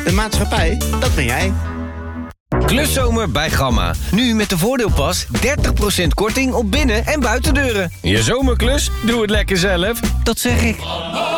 De maatschappij, dat ben jij. Kluszomer bij Gamma. Nu met de voordeelpas 30% korting op binnen- en buitendeuren. Je zomerklus? Doe het lekker zelf. Dat zeg ik.